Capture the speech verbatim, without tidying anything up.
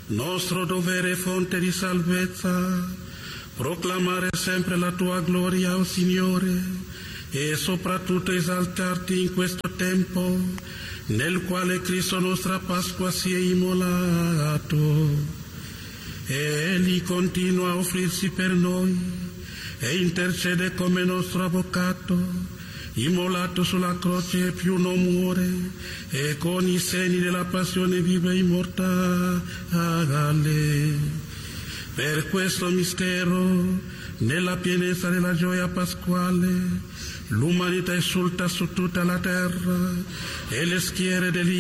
nostro dovere fonte di salvezza, proclamare sempre la tua gloria, o Signore, e soprattutto esaltarti in questo tempo nel quale Cristo nostra Pasqua si è immolato. Egli continua a offrirsi per noi e intercede come nostro avvocato, immolato sulla croce più non muore, e con i segni della passione vive e immortale. Per questo mistero, nella pienezza della gioia pasquale, l'umanità esulta su tutta la terra e le schiere degli